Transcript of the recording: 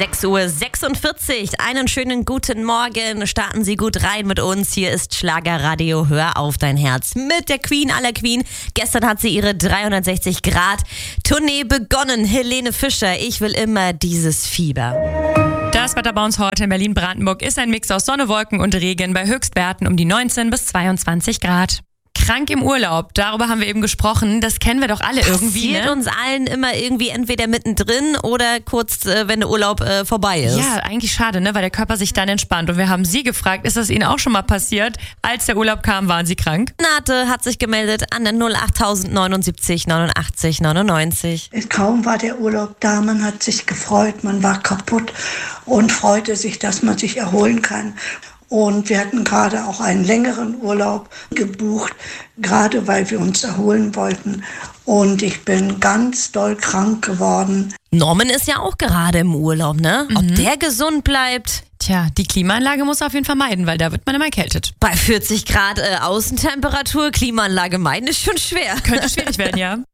6:46 Uhr. Einen schönen guten Morgen. Starten Sie gut rein mit uns. Hier ist Schlagerradio. Hör auf dein Herz mit der Queen aller Queen. Gestern hat sie ihre 360-Grad-Tournee begonnen. Helene Fischer, ich will immer dieses Fieber. Das Wetter bei uns heute in Berlin-Brandenburg ist ein Mix aus Sonne, Wolken und Regen bei Höchstwerten um die 19 bis 22 Grad. Krank im Urlaub, darüber haben wir eben gesprochen. Das kennen wir doch alle irgendwie. Passiert uns allen immer irgendwie entweder mittendrin oder kurz, wenn der Urlaub vorbei ist. Ja, eigentlich schade, ne? Weil der Körper sich dann entspannt. Und wir haben Sie gefragt, ist das Ihnen auch schon mal passiert? Als der Urlaub kam, waren Sie krank? Renate hat sich gemeldet an der 08079 89 99. Kaum war der Urlaub da, man hat sich gefreut, man war kaputt und freute sich, dass man sich erholen kann. Und wir hatten gerade auch einen längeren Urlaub gebucht, gerade weil wir uns erholen wollten. Und ich bin ganz doll krank geworden. Norman ist ja auch gerade im Urlaub, ne? Ob der gesund bleibt? Tja, die Klimaanlage muss er auf jeden Fall meiden, weil da wird man immer erkältet. Bei 40 Grad Außentemperatur, Klimaanlage meiden ist schon schwer. Könnte schwierig werden, ja.